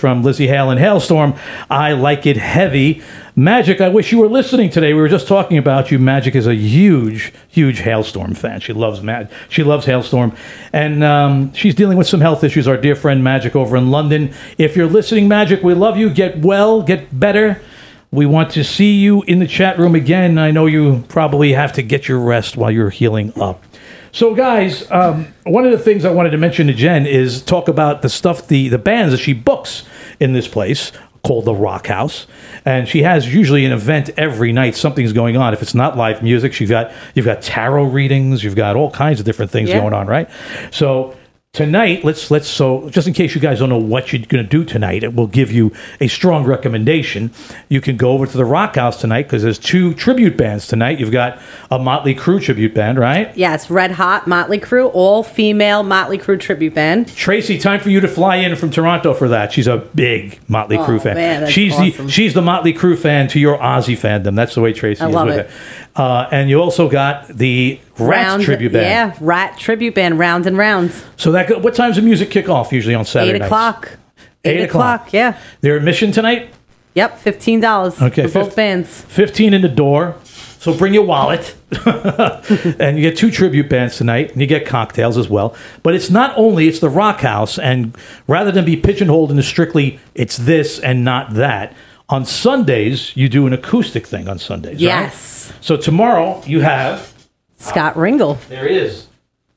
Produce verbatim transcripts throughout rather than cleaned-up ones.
from Lizzie Hale and Hailstorm. I like it heavy. Magic, I wish you were listening today. We were just talking about you. Magic is a huge, huge Hailstorm fan. She loves Mag- She loves Hailstorm. And um, she's dealing with some health issues, our dear friend Magic over in London. If you're listening, Magic, we love you. Get well, get better. We want to see you in the chat room again. I know you probably have to get your rest while you're healing up. So, guys, um, one of the things I wanted to mention to Jen is talk about the stuff, the, the bands that she books in this place called the Rock House. And she has usually an event every night. Something's going on. If it's not live music, she's got you've got tarot readings. You've got all kinds of different things yeah. going on, right? So tonight, let's let's so just in case you guys don't know what you're going to do tonight, it will give you a strong recommendation. You can go over to the Rock House tonight because there's two tribute bands tonight. You've got a Motley Crue tribute band, right? Yes, Red Hot Motley Crue, all female Motley Crue tribute band. Tracy, time for you to fly in from Toronto for that. She's a big Motley oh, Crue fan. Man, that's she's awesome. the she's the Motley Crue fan to your Ozzy fandom. That's the way Tracy I is love with it. it. Uh, and you also got the Rats Round, tribute band. Yeah, Rat tribute band, Rounds and Rounds. So that what time's the music kick off usually on Saturday Eight nights? o'clock. Eight, Eight o'clock. o'clock, yeah. Their admission tonight? Yep, fifteen dollars Okay, for both bands. fifteen in the door. So bring your wallet. And you get two tribute bands tonight, and you get cocktails as well. But it's not only, it's the Rock House, and rather than be pigeonholed into strictly it's this and not that, on Sundays, you do an acoustic thing on Sundays, Yes. right? So tomorrow, you have... Scott Ringle. There he is.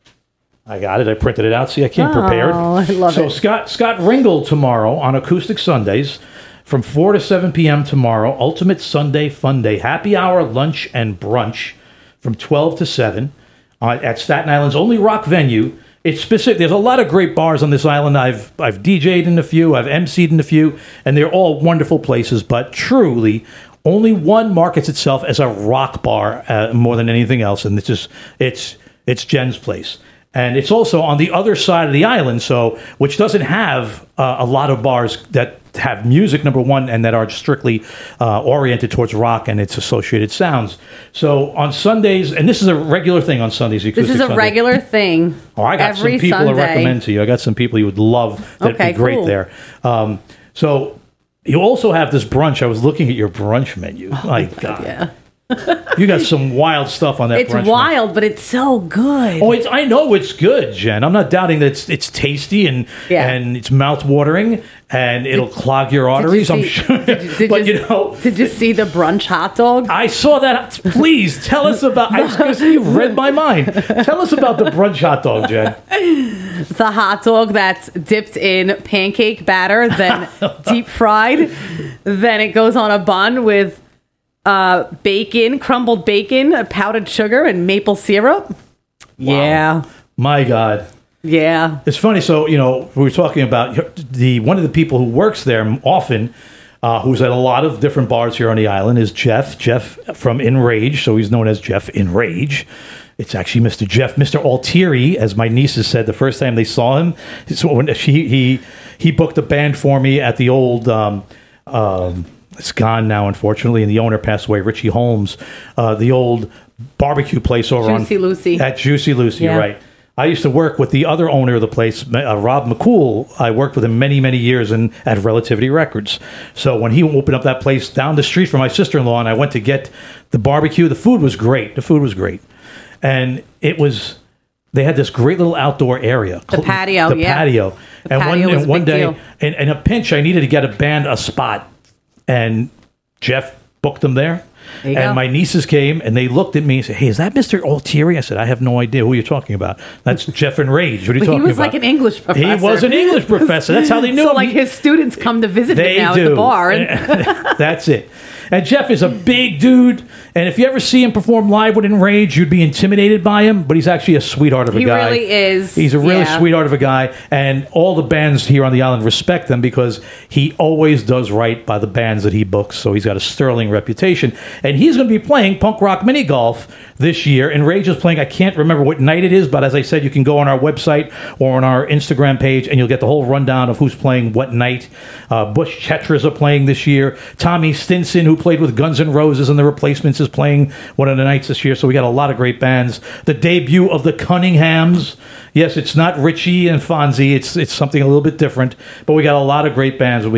I got it. I printed it out. See, I came Oh, prepared. I love so it. Scott Scott Ringle tomorrow on Acoustic Sundays from four to seven p.m. tomorrow. Ultimate Sunday Fun Day. Happy hour, lunch, and brunch from twelve to seven uh, at Staten Island's only rock venue. It's specific. There's a lot of great bars on this island. I've I've D J'd in a few. I've emceed in a few. And they're all wonderful places. But truly, only one markets itself as a rock bar uh, more than anything else. And it's just, it's, it's Jen's place. And it's also on the other side of the island, so which doesn't have uh, a lot of bars that have music, number one, and that are strictly uh, oriented towards rock and its associated sounds. So on Sundays, and this is a regular thing on Sundays. This is a Sunday. regular thing. Oh, I got every some people Sunday. to recommend to you. I got some people you would love that'd Okay, be great cool. there. Um, so you also have this brunch. I was looking at your brunch menu. Oh my God. Yeah. You got some wild stuff on that It's brunch menu. wild, but it's so good. Oh, it's, I know it's good, Jen. I'm not doubting that it's it's tasty and Yeah. and it's mouth watering and it'll clog your arteries. I'm see- sure. Did you, did but you, you know, did you see the brunch hot dog? I saw that. Please tell us about. I was going to say you've read my mind. Tell us about the brunch hot dog, Jen. It's a hot dog that's dipped in pancake batter, then deep fried. Then it goes on a bun with uh, bacon, crumbled bacon, uh, powdered sugar, and maple syrup. Yeah. My God. Yeah. It's funny. So, you know, we were talking about the one of the people who works there often, uh, who's at a lot of different bars here on the island, is Jeff. Jeff from Enrage. So he's known as Jeff Enrage. It's actually Mister Jeff, Mister Altieri, as my nieces said the first time they saw him. So when she, he he booked a band for me at the old. Um, um, it's gone now, unfortunately, and the owner passed away. Richie Holmes, uh, the old barbecue place over Juicy on Lucy. At Juicy Lucy, Yeah. right. I used to work with the other owner of the place, uh, Rob McCool. I worked with him many, many years in, at Relativity Records. So when he opened up that place down the street from my sister-in-law and I went to get the barbecue, the food was great. The food was great. And it was, they had this great little outdoor area. The patio, The yeah. patio. The and patio one, was and a one big day, deal. in, in a pinch, I needed to get a band a spot. And Jeff booked them there. There you And go. my nieces came and they looked at me and said, "Hey, is that Mister Altieri?" I said, "I have no idea who you're talking about. That's Jeff Enrage. What are you But talking he was about?" like an English professor. He was an English professor. That's how they knew So him. like his students come to visit They him now do. at the bar. And That's it. And Jeff is a big dude. And if you ever see him perform live with Enrage, you'd be intimidated by him. But he's actually a sweetheart of a He guy. really is. He's a really Yeah. sweetheart of a guy. And all the bands here on the island respect him because he always does right by the bands that he books. So he's got a sterling reputation. And he's going to be playing punk rock mini golf this year. Enrage is playing, I can't remember what night it is, but as I said, you can go on our website or on our Instagram page and you'll get the whole rundown of who's playing what night. Uh, Bush Chetras are playing this year. Tommy Stinson, who played with Guns N' Roses and the Replacements, is playing one of the nights this year. So we got a lot of great bands. The debut of the Cunninghams. Yes, it's not Richie and Fonzie. It's it's something a little bit different, but we got a lot of great bands.